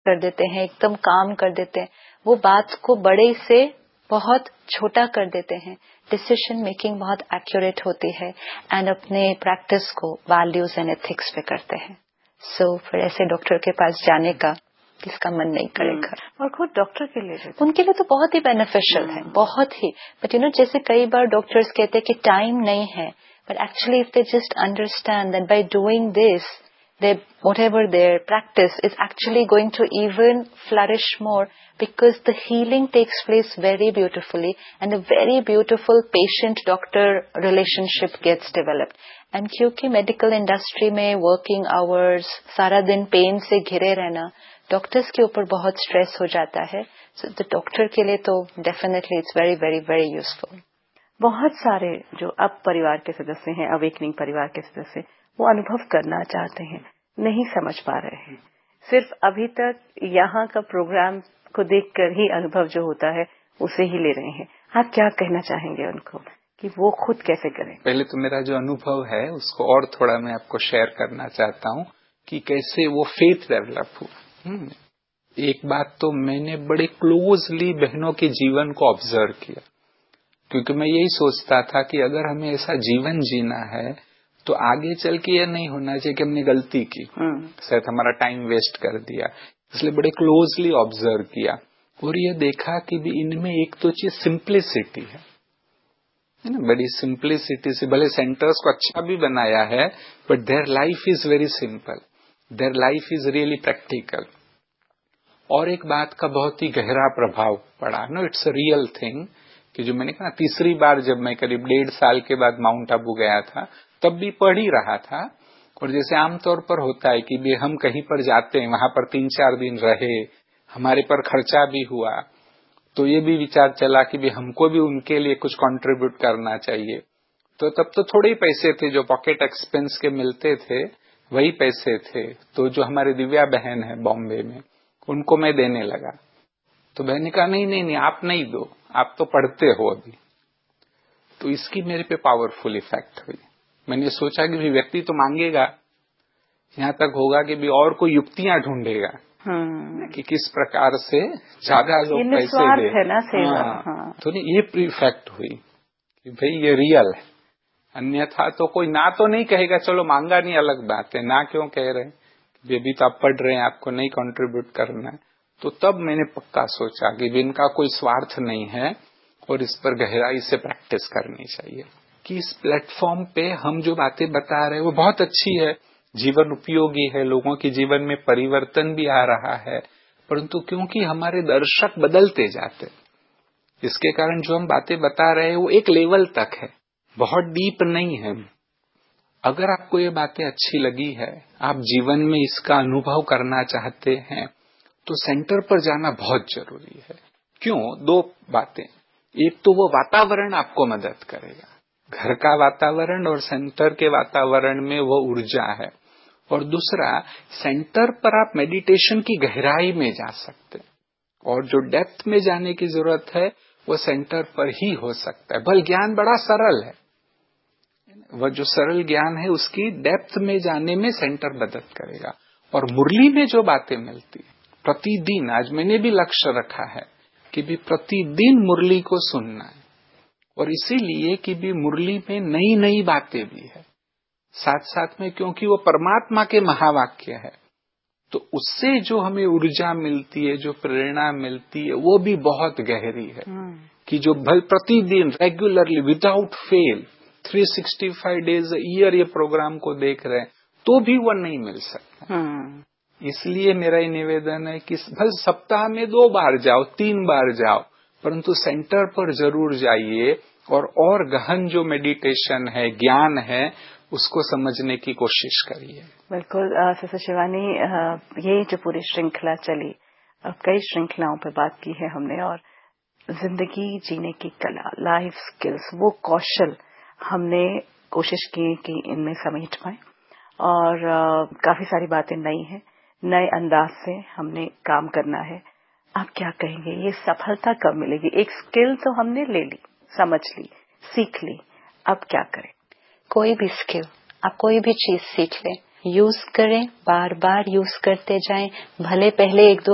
कर देते हैं, एकदम काम कर देते हैं, वो बात को बड़े से बहुत छोटा कर देते हैं। डिसीजन मेकिंग बहुत एक्यूरेट होती है एंड अपने प्रैक्टिस को वैल्यूज एंड एथिक्स पे करते हैं। सो फिर ऐसे डॉक्टर के पास जाने का किसका मन नहीं करेगा। और खुद डॉक्टर के लिए उनके लिए तो बहुत ही बेनिफिशियल है, बहुत ही। बट जैसे कई बार डॉक्टर्स कहते हैं कि टाइम नहीं है, but actually if they just understand that by doing this whatever their practice is actually going to even flourish more, because the healing takes place very beautifully and a very beautiful patient-doctor relationship gets developed. And क्योंकि medical industry में working hours, सारा दिन pain से घिरे रहना, doctors के ऊपर बहुत स्ट्रेस हो जाता है। So the doctor के लिए तो definitely it's very very very useful. बहुत सारे जो अब परिवार के सदस्य हैं, अवेकनिंग परिवार के सदस्य, वो अनुभव करना चाहते हैं, नहीं समझ पा रहे हैं, सिर्फ अभी तक यहाँ का प्रोग्राम को देखकर ही अनुभव जो होता है उसे ही ले रहे हैं। आप क्या कहना चाहेंगे उनको कि वो खुद कैसे करें? पहले तो मेरा जो अनुभव है उसको और थोड़ा मैं आपको शेयर करना चाहता हूँ कि कैसे वो फेथ डेवलप हुआ। एक बात तो मैंने बड़े क्लोजली बहनों के जीवन को ऑब्जर्व किया, क्योंकि मैं यही सोचता था कि अगर हमें ऐसा जीवन जीना है तो आगे चल के यह नहीं होना चाहिए कि हमने गलती की, शायद हमारा टाइम वेस्ट कर दिया। इसलिए बड़े क्लोजली ऑब्जर्व किया और ये देखा कि भी इनमें एक तो चीज सिंप्लिसिटी है ना, बड़ी सिंप्लिसिटी से। भले सेंटर्स को अच्छा भी बनाया है, but their life is very simple, their life is really practical. और एक बात का बहुत ही गहरा प्रभाव पड़ा, no it's a real thing, कि जो मैंने कहा तीसरी बार जब मैं करीब 1.5 साल के बाद माउंट आबू गया था, तब भी पढ़ ही रहा था। और जैसे आमतौर पर होता है कि भी हम कहीं पर जाते हैं, वहां पर 3-4 दिन रहे, हमारे पर खर्चा भी हुआ, तो ये भी विचार चला कि भी हमको भी उनके लिए कुछ कंट्रीब्यूट करना चाहिए। तो तब तो थोड़े ही पैसे थे जो पॉकेट एक्सपेंस के मिलते थे, वही पैसे थे। तो जो हमारी दिव्या बहन है बॉम्बे में, उनको मैं देने लगा। तो बहन ने कहा नहीं आप नहीं दो, आप तो पढ़ते हो अभी। तो इसकी मेरे पे पावरफुल इफेक्ट हुई। मैंने सोचा कि भी व्यक्ति तो मांगेगा, यहाँ तक होगा कि भी और कोई युक्तियां ढूंढेगा कि किस प्रकार से ज्यादा लोग पैसे दे, है ना सेवा। तो नहीं ये इफेक्ट हुई कि भाई ये रियल है। अन्यथा तो कोई ना तो नहीं कहेगा, चलो मांगा नहीं अलग बात है, ना क्यों कह रहे हैं, अभी तो आप पढ़ रहे हैं, आपको नहीं कंट्रीब्यूट करना है। तो तब मैंने पक्का सोचा कि इनका कोई स्वार्थ नहीं है और इस पर गहराई से प्रैक्टिस करनी चाहिए, कि इस प्लेटफॉर्म पे हम जो बातें बता रहे हैं वो बहुत अच्छी है, जीवन उपयोगी है, लोगों के जीवन में परिवर्तन भी आ रहा है, परंतु क्योंकि हमारे दर्शक बदलते जाते, इसके कारण जो हम बातें बता रहे हैं वो एक लेवल तक है, बहुत डीप नहीं है। अगर आपको ये बातें अच्छी लगी है, आप जीवन में इसका अनुभव करना चाहते हैं, तो सेंटर पर जाना बहुत जरूरी है। क्यों? 2 बातें। एक तो वो वातावरण आपको मदद करेगा, घर का वातावरण और सेंटर के वातावरण में वो ऊर्जा है। और दूसरा, सेंटर पर आप मेडिटेशन की गहराई में जा सकते हैं, और जो डेप्थ में जाने की जरूरत है वो सेंटर पर ही हो सकता है। भले ज्ञान बड़ा सरल है, वह जो सरल ज्ञान है उसकी डेप्थ में जाने में सेंटर मदद करेगा। और मुरली में जो बातें मिलती है प्रतिदिन, आज मैंने भी लक्ष्य रखा है कि भी प्रतिदिन मुरली को सुनना है, और इसीलिए कि भी मुरली में नई नई बातें भी है साथ साथ में, क्योंकि वो परमात्मा के महावाक्य है, तो उससे जो हमें ऊर्जा मिलती है, जो प्रेरणा मिलती है, वो भी बहुत गहरी है। कि जो भल प्रतिदिन regularly without fail 365 days year ये प्रोग्राम को देख रहे हैं, तो भी वो नहीं मिल सकता। इसलिए मेरा ये निवेदन है कि भल सप्ताह में 2 बार जाओ, 3 बार जाओ, परंतु सेंटर पर जरूर जाइए और गहन जो मेडिटेशन है, ज्ञान है, उसको समझने की कोशिश करिए। बिल्कुल सिस्टर शिवानी, ये जो पूरी श्रृंखला चली, कई श्रृंखलाओं पर बात की है हमने, और जिंदगी जीने की कला, लाइफ स्किल्स, वो कौशल हमने कोशिश की कि इनमें समेट पाए, और काफी सारी बातें नई हैं, नए अंदाज से हमने काम करना है। आप क्या कहेंगे, ये सफलता कब मिलेगी? एक स्किल तो हमने ले ली, समझ ली, सीख ली, अब क्या करें? कोई भी स्किल, आप कोई भी चीज सीख लें, यूज करें, बार बार यूज करते जाएं। भले पहले 1-2